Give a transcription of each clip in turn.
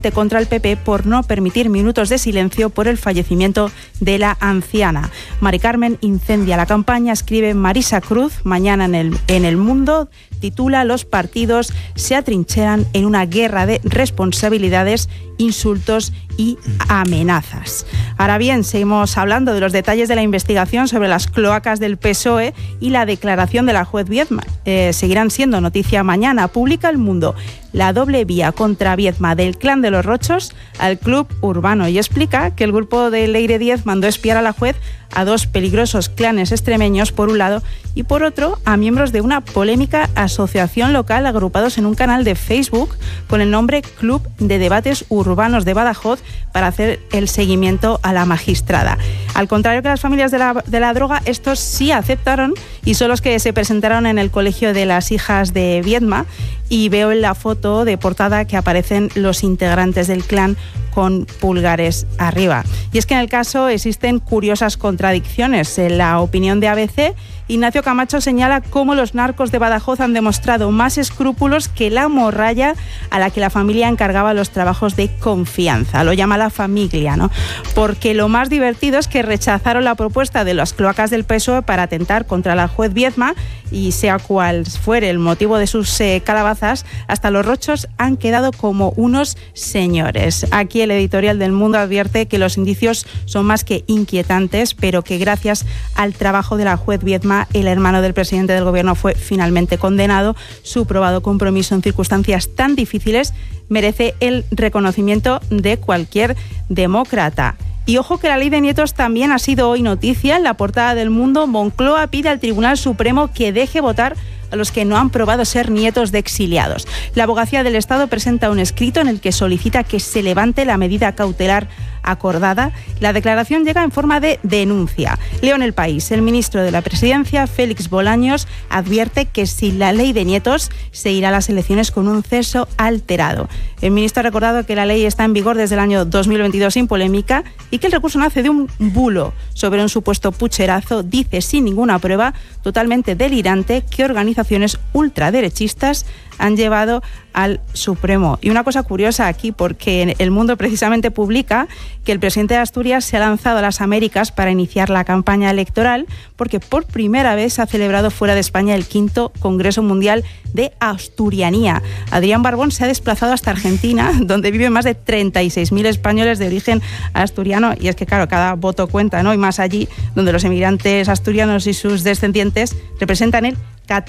contra el PP por no permitir minutos de silencio por el fallecimiento de la anciana. Mari Carmen incendia la campaña, escribe Marisa Cruz mañana en El Mundo, titula "Los partidos se atrincheran en una guerra de responsabilidades, insultos y amenazas". Ahora bien, seguimos hablando de los detalles de la investigación sobre las cloacas del PSOE y la declaración de la juez Viedma. Seguirán siendo noticia mañana. Publica El Mundo la doble vía contra Viedma del clan de los Rochos al club urbano y explica que el grupo de Leire Díez mandó espiar a la juez a dos peligrosos clanes extremeños por un lado y por otro a miembros de una polémica asociación local agrupados en un canal de Facebook con el nombre Club de Debates Urbanos de Badajoz para hacer el seguimiento a la magistrada. Al contrario que las familias de la droga, estos sí aceptaron y son los que se presentaron en el colegio de las hijas de Viedma y veo en la foto de portada que aparecen los integrantes del clan con pulgares arriba. Y es que en el caso existen curiosas contradicciones. En la opinión de ABC, Ignacio Camacho señala cómo los narcos de Badajoz han demostrado más escrúpulos que la morralla a la que la familia encargaba los trabajos de confianza. Lo llama la familia, ¿no? Porque lo más divertido es que rechazaron la propuesta de las cloacas del PSOE para atentar contra la juez Viedma y sea cual fuere el motivo de sus calabazas, hasta los Rochos han quedado como unos señores. Aquí el editorial del Mundo advierte que los indicios son más que inquietantes, pero que gracias al trabajo de la juez Viedma, el hermano del presidente del gobierno fue finalmente condenado. Su probado compromiso en circunstancias tan difíciles merece el reconocimiento de cualquier demócrata. Y ojo que la ley de nietos también ha sido hoy noticia. En la portada del Mundo, Moncloa pide al Tribunal Supremo que deje votar a los que no han probado ser nietos de exiliados. La Abogacía del Estado presenta un escrito en el que solicita que se levante la medida cautelar acordada. La declaración llega en forma de denuncia. Leo en El País, el ministro de la Presidencia, Félix Bolaños, advierte que sin la ley de nietos se irá a las elecciones con un censo alterado. El ministro ha recordado que la ley está en vigor desde el año 2022 sin polémica y que el recurso nace de un bulo sobre un supuesto pucherazo, dice sin ninguna prueba, totalmente delirante, que organizaciones ultraderechistas han llevado al Supremo. Y una cosa curiosa aquí, porque El Mundo precisamente publica que el presidente de Asturias se ha lanzado a las Américas para iniciar la campaña electoral, porque por primera vez se ha celebrado fuera de España el 5º Congreso Mundial de Asturianía. Adrián Barbón se ha desplazado hasta Argentina, donde viven más de 36.000 españoles de origen asturiano, y es que claro, cada voto cuenta, ¿no? Y más allí, donde los emigrantes asturianos y sus descendientes representan el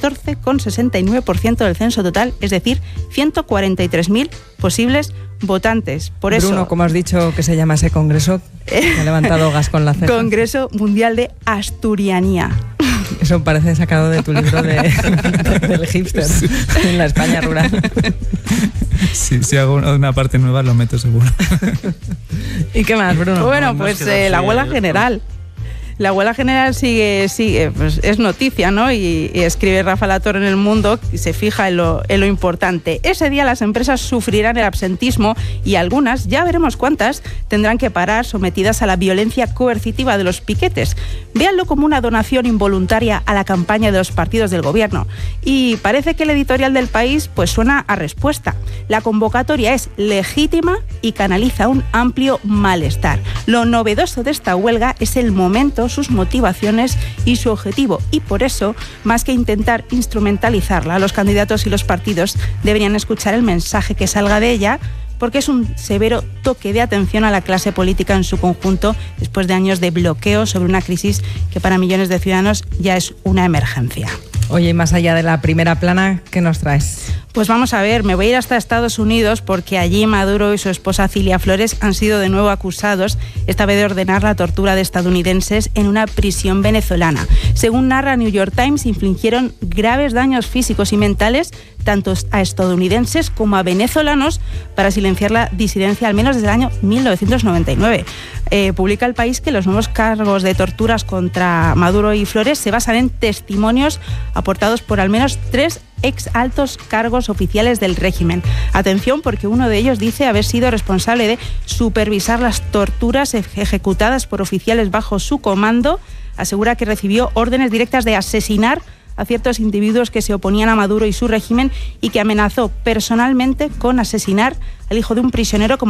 14,69% del censo total, es decir, 143.000 posibles votantes. Por eso, Bruno, ¿cómo has dicho que se llama ese congreso? Me ha levantado gas con la ceja. Congreso Mundial de Asturianía. Eso parece sacado de tu libro del hipster, sí. En la España rural. Sí, si hago una parte nueva lo meto seguro. ¿Y qué más, Bruno? Bueno, pues la huelga general. La huelga general sigue pues es noticia, ¿no? Y escribe Rafa Latorre en El Mundo y se fija en lo importante. Ese día las empresas sufrirán el absentismo y algunas, ya veremos cuántas, tendrán que parar sometidas a la violencia coercitiva de los piquetes. Véanlo como una donación involuntaria a la campaña de los partidos del gobierno. Y parece que el editorial del País pues suena a respuesta. La convocatoria es legítima y canaliza un amplio malestar. Lo novedoso de esta huelga es el momento, sus motivaciones y su objetivo, y por eso, más que intentar instrumentalizarla, los candidatos y los partidos deberían escuchar el mensaje que salga de ella, porque es un severo toque de atención a la clase política en su conjunto, después de años de bloqueo sobre una crisis que para millones de ciudadanos ya es una emergencia. Oye, y más allá de la primera plana, ¿qué nos traes? Pues vamos a ver, me voy a ir hasta Estados Unidos porque allí Maduro y su esposa Cilia Flores han sido de nuevo acusados, esta vez de ordenar la tortura de estadounidenses en una prisión venezolana. Según narra New York Times, infligieron graves daños físicos y mentales tanto a estadounidenses como a venezolanos para silenciar la disidencia al menos desde el año 1999. Publica El País que los nuevos cargos de torturas contra Maduro y Flores se basan en testimonios aportados por al menos 3 ex altos cargos oficiales del régimen. Atención, porque uno de ellos dice haber sido responsable de supervisar las torturas ejecutadas por oficiales bajo su comando. Asegura que recibió órdenes directas de asesinar a ciertos individuos que se oponían a Maduro y su régimen y que amenazó personalmente con asesinar al hijo de un prisionero como